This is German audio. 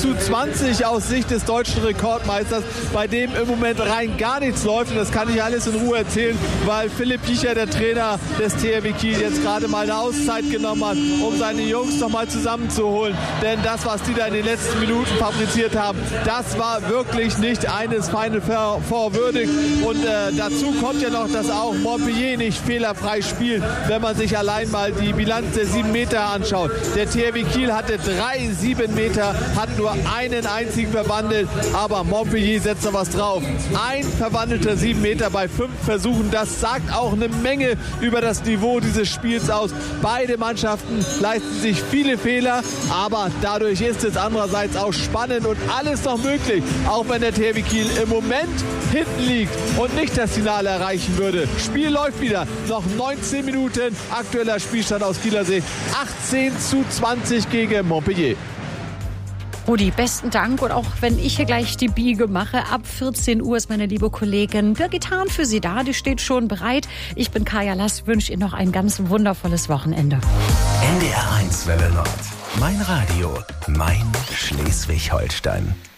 18:20 aus Sicht des deutschen Rekordmeisters, bei dem im Moment rein gar nichts läuft. Und das kann ich alles in Ruhe erzählen, weil Philipp Jicher, der Trainer des THW Kiel, jetzt gerade mal eine Auszeit genommen hat, um seine Jungs noch mal zusammenzuholen. Denn das, was die da in den letzten Minuten fabriziert haben, das war wirklich nicht eines Final Four würdig. Und dazu kommt ja noch, dass auch Montpellier nicht fehlerfrei spielt, wenn man sich allein mal die Bilanz der 7 Meter anschaut. Der THW Kiel hatte 3 7 Meter, hat nur einen einzigen verwandelt, aber Montpellier setzt noch was drauf. Ein verwandelter 7 Meter bei 5 Versuchen, das sagt auch eine Menge über das Niveau dieses Spiels aus. Beide Mannschaften leisten sich viele Fehler, aber dadurch ist es andererseits auch spannend und alles noch möglich, auch wenn der THW Kiel im Moment hinten liegt und nicht das Finale erreichen würde. Spiel läuft wieder, noch 19 Minuten, aktueller Spielstand aus Kieler Sicht, 18:20 gegen Montpellier. Rudi, besten Dank. Und auch wenn ich hier gleich die Biege mache, ab 14 Uhr ist meine liebe Kollegin Birgit Hahn für Sie da. Die steht schon bereit. Ich bin Kaya Lass, wünsche Ihnen noch ein ganz wundervolles Wochenende. NDR 1 Welle Nord. Mein Radio, mein Schleswig-Holstein.